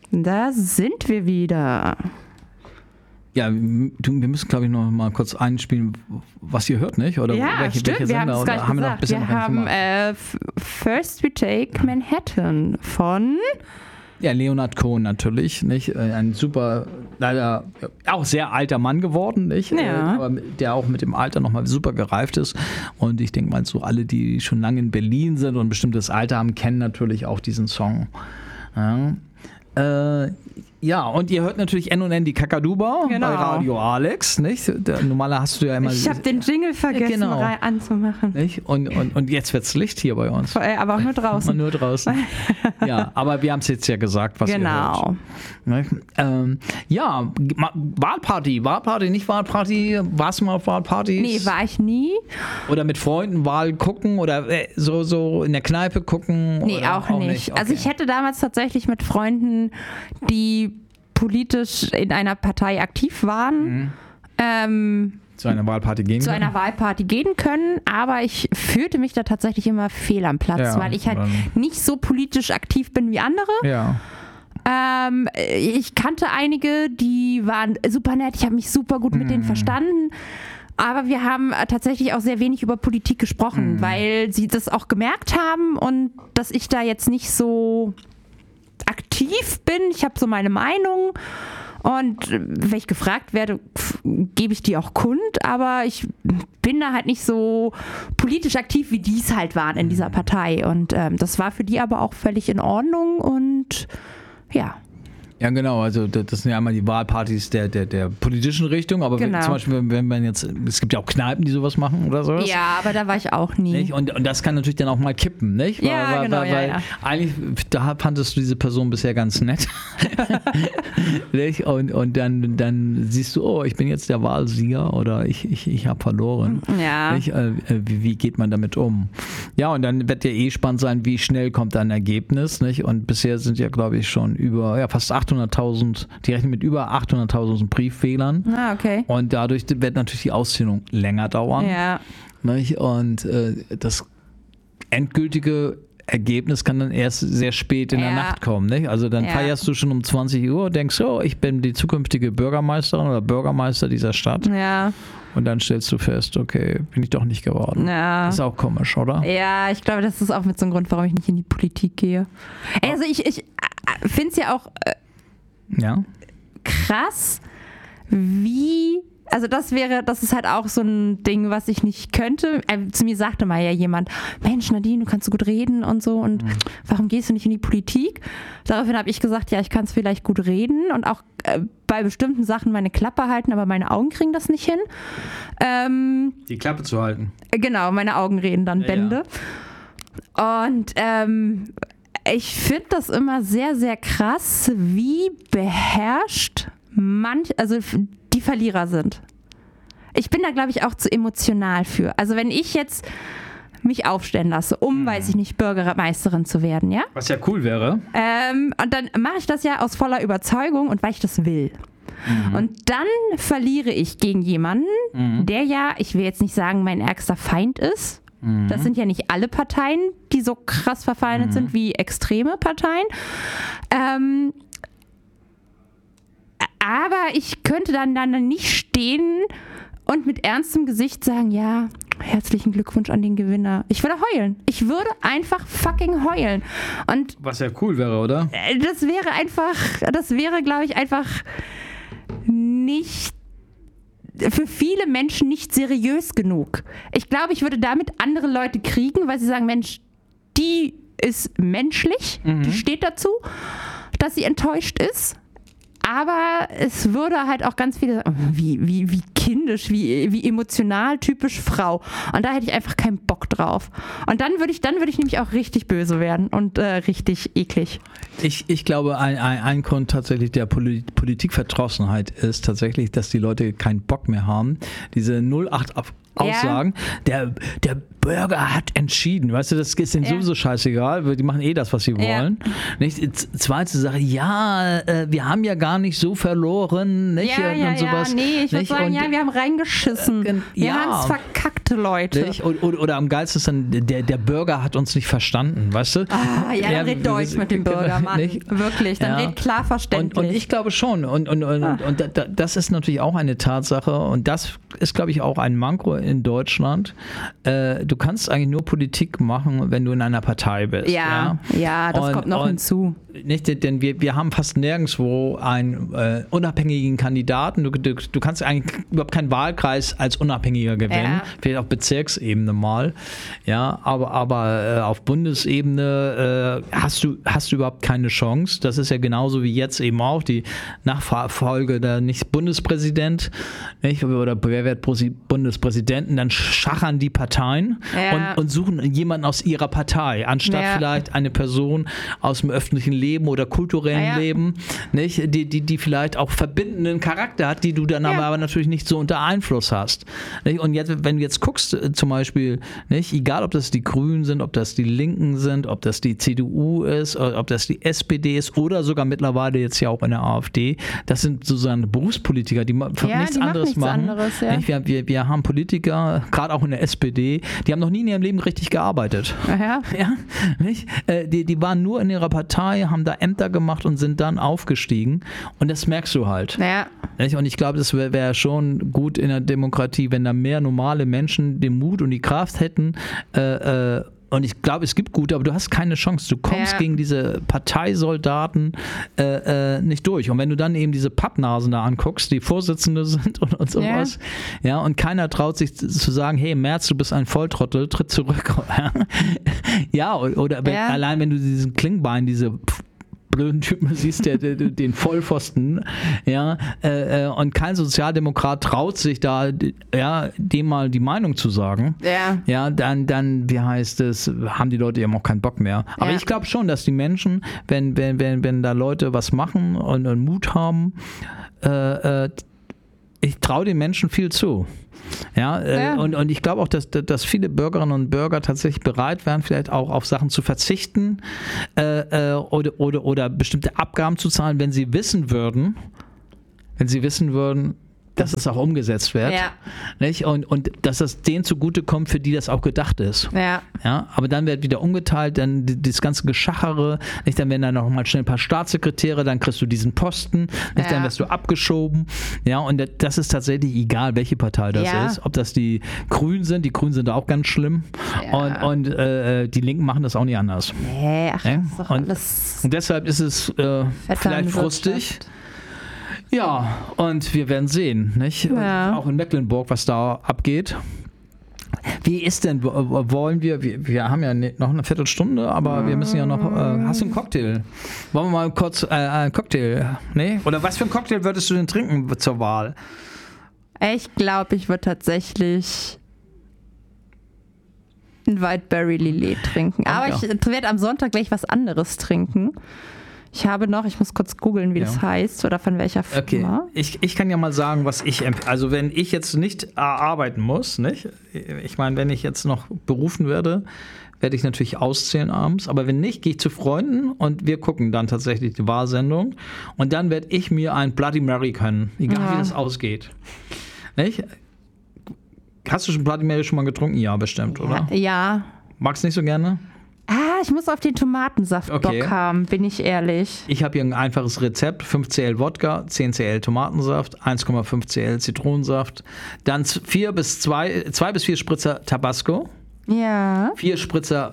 Da sind wir wieder. Ja, wir müssen, glaube ich, noch mal kurz einspielen, was ihr hört, nicht? Oder ja, welche stimmt, Sender? wir haben es gleich haben gesagt. Wir haben First We Take Manhattan von... Ja, Leonard Cohen natürlich, nicht? Ein super, leider auch sehr alter Mann geworden, nicht? Ja. Aber der auch mit dem Alter nochmal super gereift ist. Und ich denke mal, so alle, die schon lange in Berlin sind und ein bestimmtes Alter haben, kennen natürlich auch diesen Song. Ja, und ihr hört natürlich N&N die Kakaduba bei Radio Alex, nicht? Normaler hast du ja immer... Ich habe den Jingle vergessen anzumachen. Nicht? Und jetzt wird's Licht hier bei uns. Aber auch nur draußen. Nur draußen. Ja, aber wir haben es jetzt ja gesagt, was ihr hört. Ja, Wahlparty, nicht Wahlparty. Warst du mal auf Wahlpartys? Nee, war ich nie. Oder mit Freunden Wahl gucken oder so in der Kneipe gucken? Nee, oder auch nicht. Okay. Also ich hätte damals tatsächlich mit Freunden, die politisch in einer Partei aktiv waren, zu einer Wahlparty gehen können, aber ich fühlte mich da tatsächlich immer fehl am Platz, weil ich halt nicht so politisch aktiv bin wie andere. Ja. Ich kannte einige, die waren super nett, ich habe mich super gut mit denen verstanden. Aber wir haben tatsächlich auch sehr wenig über Politik gesprochen, weil sie das auch gemerkt haben und dass ich da jetzt nicht so aktiv bin. Ich habe so meine Meinung und wenn ich gefragt werde, gebe ich die auch kund, aber ich bin da halt nicht so politisch aktiv, wie die es halt waren in dieser Partei und das war für die aber auch völlig in Ordnung und ja. Ja, genau, also das sind ja einmal die Wahlpartys der politischen Richtung, aber zum Beispiel, wenn man jetzt, es gibt ja auch Kneipen, die sowas machen oder sowas. Ja, aber da war ich auch nie. Nicht? Und das kann natürlich dann auch mal kippen, nicht? Weil eigentlich, da fandest du diese Person bisher ganz nett. Nicht? Und dann siehst du, oh, ich bin jetzt der Wahlsieger oder ich habe verloren. Ja. Nicht? Wie geht man damit um? Ja, und dann wird ja spannend sein, wie schnell kommt da ein Ergebnis, nicht? Und bisher sind ja, glaube ich, schon fast 800.000, die rechnen mit über 800.000 Brieffehlern. Ah, okay. Und dadurch wird natürlich die Auszählung länger dauern. Ja. Nicht? Und das endgültige Ergebnis kann dann erst sehr spät in der Nacht kommen. Nicht? Also dann feierst du schon um 20 Uhr, denkst, oh, ich bin die zukünftige Bürgermeisterin oder Bürgermeister dieser Stadt. Ja. Und dann stellst du fest, okay, bin ich doch nicht geworden. Ja. Das ist auch komisch, oder? Ja, ich glaube, das ist auch mit so einem Grund, warum ich nicht in die Politik gehe. Also ich finde es ja auch krass, also das ist halt auch so ein Ding, was ich nicht könnte. Zu mir sagte mal ja jemand, Mensch Nadine, du kannst so gut reden und so und warum gehst du nicht in die Politik? Daraufhin habe ich gesagt, ja, ich kann es vielleicht gut reden und auch bei bestimmten Sachen meine Klappe halten, aber meine Augen kriegen das nicht hin. Die Klappe zu halten. Genau, meine Augen reden dann Bände. Ja. Und ich finde das immer sehr, sehr krass, wie beherrscht die Verlierer sind. Ich bin da, glaube ich, auch zu emotional für. Also wenn ich jetzt mich aufstellen lasse, weiß ich nicht, Bürgermeisterin zu werden, ja? Was ja cool wäre. Und dann mache ich das ja aus voller Überzeugung und weil ich das will. Und dann verliere ich gegen jemanden, der ja, ich will jetzt nicht sagen, mein ärgster Feind ist. Das sind ja nicht alle Parteien, die so krass verfeindet sind wie extreme Parteien. Aber ich könnte dann nicht stehen und mit ernstem Gesicht sagen, ja, herzlichen Glückwunsch an den Gewinner. Ich würde heulen. Ich würde einfach fucking heulen. Und was ja cool wäre, oder? Das wäre, glaube ich, einfach nicht für viele Menschen nicht seriös genug. Ich glaube, ich würde damit andere Leute kriegen, weil sie sagen, Mensch, die ist menschlich, die steht dazu, dass sie enttäuscht ist. Aber es würde halt auch ganz viele sagen, wie kindisch, wie emotional, typisch Frau. Und da hätte ich einfach keinen Bock drauf. Und dann würde ich nämlich auch richtig böse werden und richtig eklig. Ich glaube, ein Grund tatsächlich der Politikverdrossenheit ist tatsächlich, dass die Leute keinen Bock mehr haben. Diese Aussagen, der Bürger hat entschieden, weißt du, das ist denen sowieso scheißegal, die machen das, was sie wollen. Nicht? Zweite Sache, wir haben ja gar nicht so verloren, nicht? Und sowas. Nee, ich würde sagen, wir haben reingeschissen. Wir haben es verkackt, Leute. Nicht? Oder am geilsten ist dann, der Bürger hat uns nicht verstanden, weißt du? Dann red Deutsch mit dem Bürger, Mann. Nicht? Wirklich, dann red klar verständlich. Und ich glaube schon, und das ist natürlich auch eine Tatsache, und das ist, glaube ich, auch ein Manko in Deutschland. Du kannst eigentlich nur Politik machen, wenn du in einer Partei bist. Ja, das kommt noch hinzu. Nicht, denn wir haben fast nirgendwo einen unabhängigen Kandidaten. Du kannst eigentlich überhaupt keinen Wahlkreis als Unabhängiger gewinnen. Vielleicht auf Bezirksebene mal. Ja, aber auf Bundesebene hast du überhaupt keine Chance. Das ist ja genauso wie jetzt eben auch die Nachfolge der nicht Bundespräsident, nicht? Oder wer wird Bundespräsidenten, dann schachern die Parteien und suchen jemanden aus ihrer Partei, anstatt vielleicht eine Person aus dem öffentlichen Leben oder kulturellen Leben, nicht? Die vielleicht auch verbindenden Charakter hat, die du dann aber natürlich nicht so unter Einfluss hast. Nicht? Und jetzt, wenn du jetzt guckst, zum Beispiel, nicht? Egal ob das die Grünen sind, ob das die Linken sind, ob das die CDU ist, ob das die SPD ist oder sogar mittlerweile jetzt ja auch in der AfD, das sind sozusagen Berufspolitiker, die nichts anderes machen. Wir haben Politiker, gerade auch in der SPD, die haben noch nie in ihrem Leben richtig gearbeitet. Nicht? Die waren nur in ihrer Partei, haben da Ämter gemacht und sind dann aufgestiegen. Und das merkst du halt. Nicht? Und ich glaube, das wäre schon gut in der Demokratie, wenn da mehr normale Menschen den Mut und die Kraft hätten, und ich glaube, es gibt gute, aber du hast keine Chance. Du kommst gegen diese Parteisoldaten nicht durch. Und wenn du dann eben diese Pappnasen da anguckst, die Vorsitzende sind und sowas, und keiner traut sich zu sagen, hey Merz, du bist ein Volltrottel, tritt zurück. Oder allein wenn du diesen Klingbein, diese blöden Typen siehst, den Vollpfosten, und kein Sozialdemokrat traut sich da, dem mal die Meinung zu sagen, dann, wie heißt es, haben die Leute eben auch keinen Bock mehr. Aber ich glaube schon, dass die Menschen, wenn da Leute was machen und Mut haben, ich traue den Menschen viel zu. Und ich glaube auch, dass viele Bürgerinnen und Bürger tatsächlich bereit wären, vielleicht auch auf Sachen zu verzichten oder bestimmte Abgaben zu zahlen, wenn sie wissen würden, dass es auch umgesetzt wird. Nicht? Und dass das denen zugutekommt, für die das auch gedacht ist. Aber dann wird wieder umgeteilt, dann das ganze Geschachere, nicht? Dann werden da noch mal schnell ein paar Staatssekretäre, dann kriegst du diesen Posten, nicht? Dann wirst du abgeschoben. Und das ist tatsächlich egal, welche Partei das ist. Ob das die Grünen sind da auch ganz schlimm. Und die Linken machen das auch nicht anders. Und deshalb ist es vielleicht frustig. Ja, und wir werden sehen, nicht? Auch in Mecklenburg, was da abgeht. Wie ist denn, wollen wir haben ja noch eine Viertelstunde, aber wir müssen ja noch, hast du einen Cocktail? Wollen wir mal kurz einen Cocktail, ne? Oder was für einen Cocktail würdest du denn trinken zur Wahl? Ich glaube, ich würde tatsächlich ein Wildberry Lillet trinken. Aber ich werde am Sonntag gleich was anderes trinken. Ich muss kurz googeln, wie das heißt oder von welcher Firma. Okay. Ich kann ja mal sagen, was ich empfehle. Also wenn ich jetzt nicht arbeiten muss, nicht? Ich meine, wenn ich jetzt noch berufen werde, werde ich natürlich auszählen abends. Aber wenn nicht, gehe ich zu Freunden und wir gucken dann tatsächlich die Wahrsendung. Und dann werde ich mir ein Bloody Mary können, egal wie das ausgeht. Nicht? Hast du schon Bloody Mary schon mal getrunken? Ja, bestimmt, oder? Ja. Magst du nicht so gerne? Ich muss auf den Tomatensaft Bock haben, bin ich ehrlich. Ich habe hier ein einfaches Rezept: 5 cl Wodka, 10 cl Tomatensaft, 1,5 cl Zitronensaft, dann 2 bis 4 Spritzer Tabasco, 4 Spritzer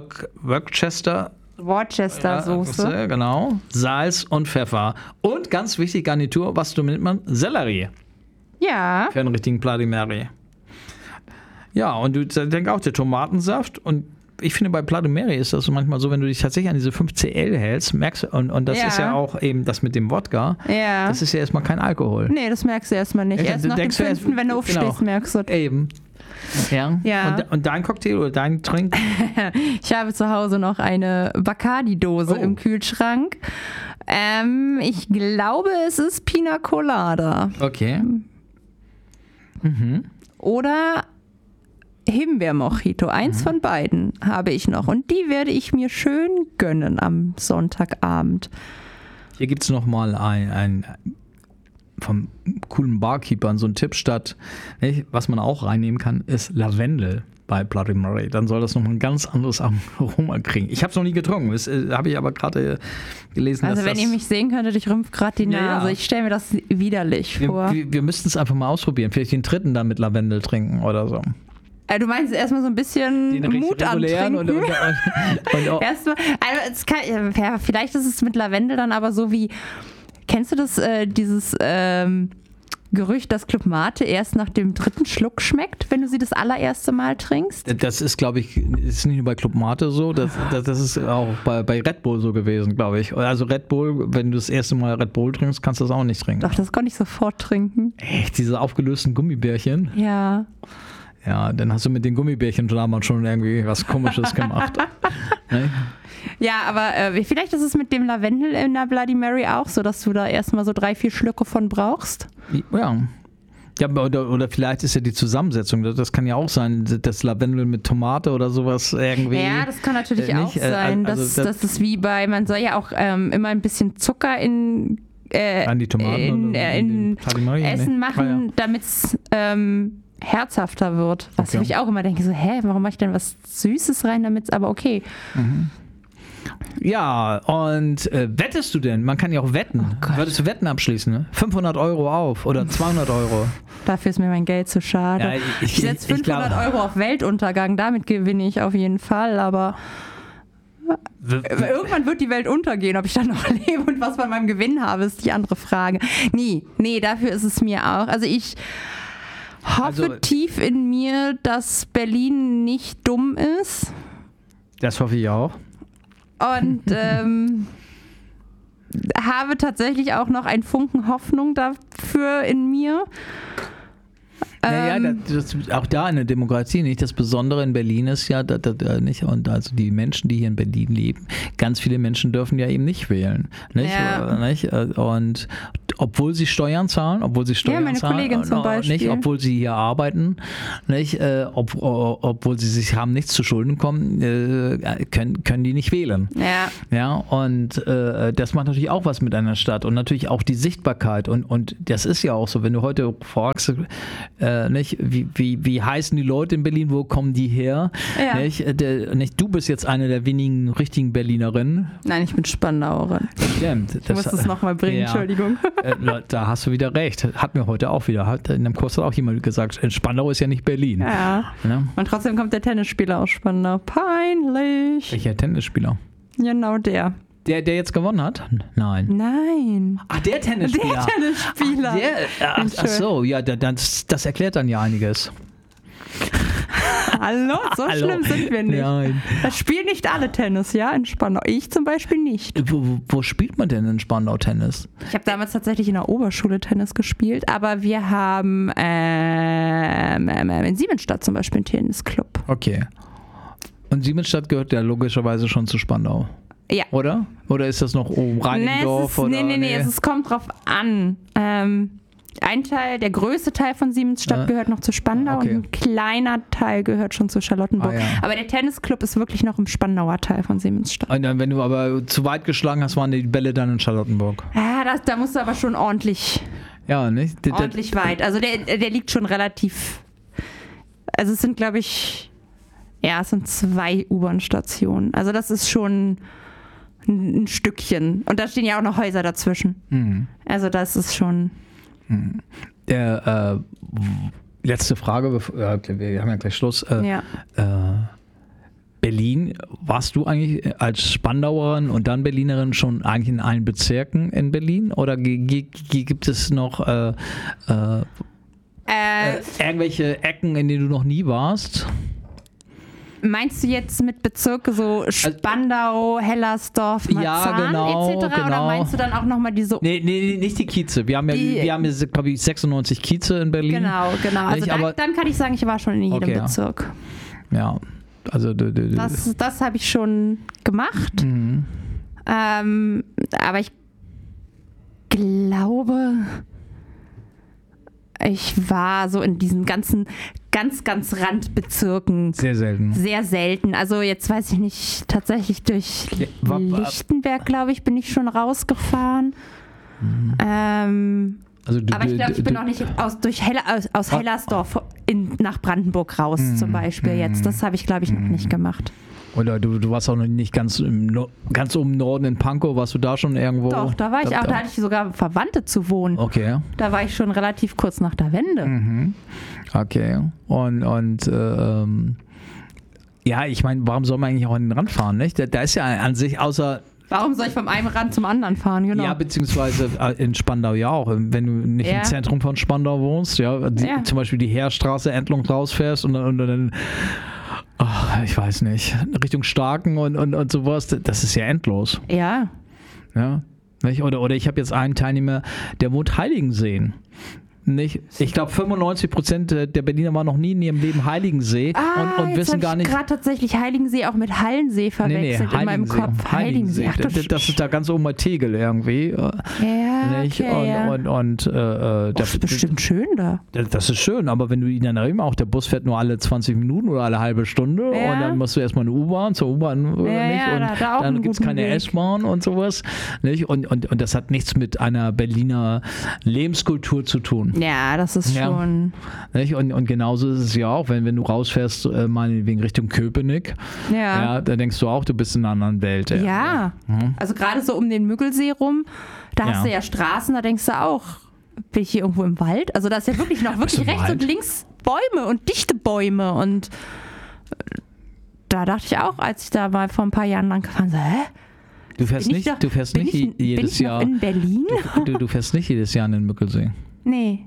Worcester-Soße, genau, Salz und Pfeffer. Und ganz wichtig, Garnitur, was nimmt man? Sellerie. Ja. Für einen richtigen Bloody Mary. Ja, und du denkst auch, der Tomatensaft, und ich finde, bei Bloody Mary ist das manchmal so, wenn du dich tatsächlich an diese 5 cl hältst, merkst du, und das ist ja auch eben das mit dem Wodka, das ist ja erstmal kein Alkohol. Nee, das merkst du erstmal nicht. Erst nach dem 5., wenn du aufstehst, merkst du. Eben. Ja. Und dein Cocktail oder dein Trink? Ich habe zu Hause noch eine Bacardi-Dose im Kühlschrank. Ich glaube, es ist Pina Colada. Okay. Oder Himbeer-Mojito. Eins von beiden habe ich noch. Und die werde ich mir schön gönnen am Sonntagabend. Hier gibt es nochmal ein vom coolen Barkeeper so einen Tipp statt, was man auch reinnehmen kann, ist Lavendel bei Bloody Mary. Dann soll das nochmal ein ganz anderes Aroma kriegen. Ich habe es noch nie getrunken, das habe ich aber gerade gelesen. Also wenn ihr mich sehen könntet, ich rümpfe gerade die Nase. Ja. Ich stelle mir das widerlich vor. Wir müssten es einfach mal ausprobieren. Vielleicht den dritten dann mit Lavendel trinken oder so. Du meinst erstmal so ein bisschen Mut antrinken? Und erstmal, also vielleicht ist es mit Lavendel dann aber so wie, kennst du das, dieses Gerücht, dass Club Mate erst nach dem 3. Schluck schmeckt, wenn du sie das allererste Mal trinkst? Das ist, glaube ich, ist nicht nur bei Club Mate so, das ist auch bei Red Bull so gewesen, glaube ich. Also Red Bull, wenn du das erste Mal Red Bull trinkst, kannst du das auch nicht trinken. Doch, das konnte ich sofort trinken. Echt, diese aufgelösten Gummibärchen? Ja. Ja, dann hast du mit den Gummibärchen damals schon irgendwie was Komisches gemacht. Ne? Ja, aber vielleicht ist es mit dem Lavendel in der Bloody Mary auch so, dass du da erstmal so 3-4 Schlücke von brauchst. Ja. Ja, oder vielleicht ist ja die Zusammensetzung, das kann ja auch sein, das Lavendel mit Tomate oder sowas irgendwie. Ja, das kann natürlich auch sein. Das ist wie man soll ja auch immer ein bisschen Zucker in die Tomaten in Essen machen, damit es herzhafter wird. Was ich auch immer denke, so, warum mache ich denn was Süßes rein, damit es aber okay. Mhm. Ja, und wettest du denn? Man kann ja auch wetten. Würdest du Wetten abschließen? Ne? 500 € auf oder 200 €? Dafür ist mir mein Geld zu schade. Ja, ich setze 500 € auf Weltuntergang, damit gewinne ich auf jeden Fall, aber irgendwann wird die Welt untergehen. Ob ich dann noch lebe und was von meinem Gewinn habe, ist die andere Frage. Nee, dafür ist es mir auch. Also ich hoffe tief in mir, dass Berlin nicht dumm ist. Das hoffe ich auch. Und habe tatsächlich auch noch einen Funken Hoffnung dafür in mir. Naja, auch da in der Demokratie nicht. Das Besondere in Berlin ist ja, nicht, und also die Menschen, die hier in Berlin leben, ganz viele Menschen dürfen ja eben nicht wählen. Nicht? Ja. Nicht? Und obwohl sie Steuern zahlen, meine Kollegin zum Beispiel. Nicht, obwohl sie hier arbeiten, nicht, obwohl sie sich haben nichts zu Schulden kommen, können die nicht wählen. Ja, und das macht natürlich auch was mit einer Stadt und natürlich auch die Sichtbarkeit und das ist ja auch so, wenn du heute fragst, nicht, wie heißen die Leute in Berlin, wo kommen die her? Ja. Nicht, du bist jetzt eine der wenigen richtigen Berlinerinnen. Nein, ich bin Spandauerin. Stimmt. Ich muss das nochmal bringen, Entschuldigung. Da hast du wieder recht. Hat mir heute auch wieder. In einem Kurs hat auch jemand gesagt, Spandau ist ja nicht Berlin. Ja. Und trotzdem kommt der Tennisspieler aus Spandau. Peinlich. Welcher Tennisspieler? Genau der. Der jetzt gewonnen hat? Nein. Ach, der Tennisspieler. Ach so, ja, das erklärt dann ja einiges. Hallo, so schlimm sind wir nicht. Nein. Das spielen nicht alle Tennis, ja, in Spandau. Ich zum Beispiel nicht. Wo spielt man denn in Spandau Tennis? Ich habe damals tatsächlich in der Oberschule Tennis gespielt, aber wir haben in Siemensstadt zum Beispiel einen Tennisclub. Okay. Und Siemensstadt gehört ja logischerweise schon zu Spandau. Ja. Oder? Oder ist das noch oben Reinigendorf? Nee, es kommt drauf an. Der größte Teil von Siemensstadt gehört noch zu Spandau und ein kleiner Teil gehört schon zu Charlottenburg. Aber der Tennisclub ist wirklich noch im Spandauer Teil von Siemensstadt. Und dann, wenn du aber zu weit geschlagen hast, waren die Bälle dann in Charlottenburg? Ja, da musst du aber schon ordentlich weit. Also der liegt schon relativ, also es sind, glaube ich, es sind 2 U-Bahn-Stationen. Also das ist schon ein Stückchen. Und da stehen ja auch noch Häuser dazwischen. Mhm. Also das ist schon... Letzte Frage, wir haben ja gleich Schluss. Berlin, warst du eigentlich als Spandauerin und dann Berlinerin schon eigentlich in allen Bezirken in Berlin? Oder gibt es noch irgendwelche Ecken, in denen du noch nie warst? Meinst du jetzt mit Bezirke so Spandau, Hellersdorf, Marzahn etc.? Genau. Oder meinst du dann auch nochmal diese... Nee, nicht die Kieze. Wir haben ja glaube ich, 96 Kieze in Berlin. Genau. Also dann kann ich sagen, ich war schon in jedem Bezirk. Ja, also... Das habe ich schon gemacht. Mhm. Aber ich glaube... Ich war so in diesen ganz ganz, ganz Randbezirken. Sehr selten. Sehr selten. Also jetzt weiß ich nicht, tatsächlich durch Lichtenberg, glaube ich, bin ich schon rausgefahren. Also aber ich glaube, ich bin noch nicht aus Hellersdorf nach Brandenburg raus zum Beispiel jetzt. Das habe ich, glaube ich, noch nicht gemacht. Oder du warst auch noch nicht ganz oben im Norden in Pankow, warst du da schon irgendwo? Doch, da war ich auch, da hatte ich sogar Verwandte zu wohnen. Okay. Da war ich schon relativ kurz nach der Wende. Okay. Und ja, ich meine, warum soll man eigentlich auch an den Rand fahren, nicht? Da ist ja an sich außer... Warum soll ich vom einen Rand zum anderen fahren, genau? Ja, beziehungsweise in Spandau ja auch. Wenn du nicht im Zentrum von Spandau wohnst, zum Beispiel die Heerstraße Endlung rausfährst und dann ich weiß nicht, Richtung Starken und sowas, das ist ja endlos. Ja. Oder ich habe jetzt einen Teilnehmer, der wohnt Heiligensee. Nicht. Ich glaube, 95% der Berliner waren noch nie in ihrem Leben Heiligensee und wissen gar nicht. Ich habe gerade tatsächlich Heiligensee auch mit Hallensee verwechselt in meinem Kopf. Heiligensee. Das ist da ganz oben bei Tegel irgendwie. Ja, nicht? Okay, das ist bestimmt schön da. Das ist schön, aber wenn du ihn dann immer auch, der Bus fährt nur alle 20 Minuten oder alle halbe Stunde und dann musst du erstmal eine U-Bahn zur U-Bahn nicht und dann gibt es keine S-Bahn und sowas. Nicht? Und das hat nichts mit einer Berliner Lebenskultur zu tun. Ja, das ist schon... Und genauso ist es ja auch, wenn du rausfährst, meinetwegen Richtung Köpenick, da denkst du auch, du bist in einer anderen Welt. Ja. Also gerade so um den Müggelsee rum, da hast du ja Straßen, da denkst du auch, bin ich hier irgendwo im Wald? Also da ist ja wirklich noch wirklich rechts und links Bäume und dichte Bäume und da dachte ich auch, als ich da mal vor ein paar Jahren lang gefahren bin, Du fährst nicht jedes Jahr in Berlin? Du fährst nicht jedes Jahr in den Müggelsee. Nee.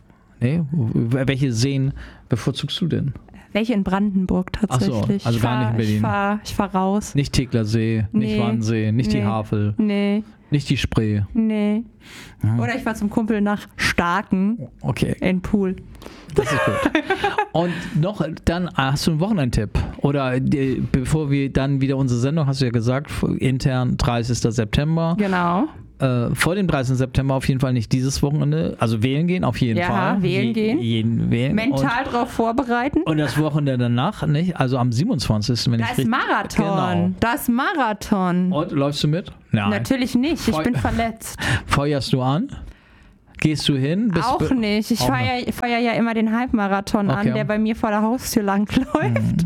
Welche Seen bevorzugst du denn? Welche in Brandenburg tatsächlich. Ach so, also gar nicht in Berlin. Ich fahr raus. Nicht Teglersee, nicht Wannsee, nicht die Havel. Nee. Nicht die Spree. Nee. Oder ich fahr zum Kumpel nach Starken. Okay. In Pool. Das ist gut. Und dann hast du einen Wochenendtipp. Oder bevor wir dann wieder unsere Sendung, hast du ja gesagt, intern 30. September. Genau. Vor dem 30. September auf jeden Fall nicht dieses Wochenende. Also wählen gehen auf jeden Fall. Ja, wählen gehen. Wählen. Mental drauf vorbereiten. Und das Wochenende danach, nicht? Also am 27. Da ist Marathon. Genau. Da ist Marathon. Und läufst du mit? Nein. Natürlich nicht. Ich bin verletzt. Feuerst du an? Gehst du hin? Auch nicht. Ich feiere ja immer den Halbmarathon an, der bei mir vor der Haustür langläuft.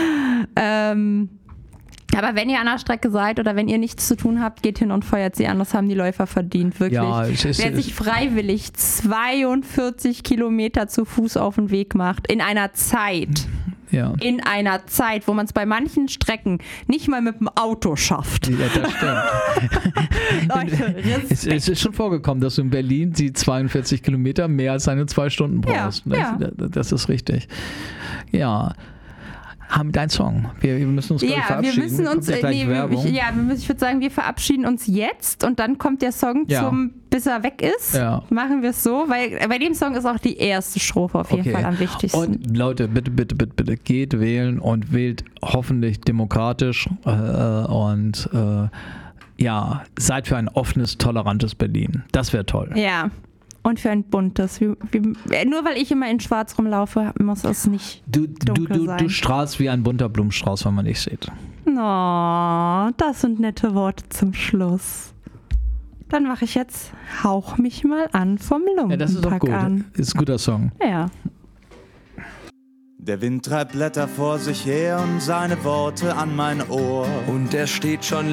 Aber wenn ihr an der Strecke seid oder wenn ihr nichts zu tun habt, geht hin und feuert sie an. Das haben die Läufer verdient, wirklich. Ja, wer sich freiwillig 42 Kilometer zu Fuß auf den Weg macht, in einer Zeit, wo man es bei manchen Strecken nicht mal mit dem Auto schafft. Ja, das stimmt. Leute, es ist schon vorgekommen, dass du in Berlin die 42 Kilometer mehr als eine 2 Stunden brauchst. Ja. Das ist richtig. Ja. Haben deinen Song. Wir müssen uns verabschieden. Wir müssen uns, ich würde sagen, wir verabschieden uns jetzt und dann kommt der Song bis er weg ist. Ja. Machen wir es so, weil bei dem Song ist auch die erste Strophe auf jeden Fall am wichtigsten. Und Leute, bitte geht wählen und wählt hoffentlich demokratisch und seid für ein offenes, tolerantes Berlin. Das wäre toll. Ja. Und für ein buntes. Nur weil ich immer in schwarz rumlaufe, muss es nicht dunkel sein. Du strahlst wie ein bunter Blumenstrauß, wenn man dich sieht. Oh, das sind nette Worte zum Schluss. Dann mache ich jetzt Hauch mich mal an vom Lumpenpack an. Das ist auch gut. Ist ein guter Song. Ja. Der Wind treibt Blätter vor sich her und seine Worte an mein Ohr. Und er steht schon